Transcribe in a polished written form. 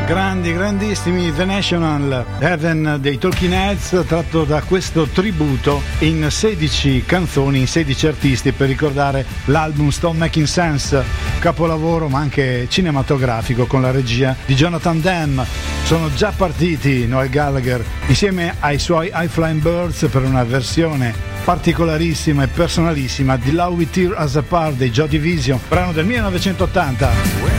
Grandissimi The National, Heaven dei Talking Heads, tratto da questo tributo in 16 canzoni, in 16 artisti, per ricordare l'album Stop Making Sense, capolavoro ma anche cinematografico con la regia di Jonathan Demme. Sono già partiti Noel Gallagher insieme ai suoi High Flying Birds per una versione particolarissima e personalissima di Love We Tear Us Apart dei Joy Division, brano del 1980.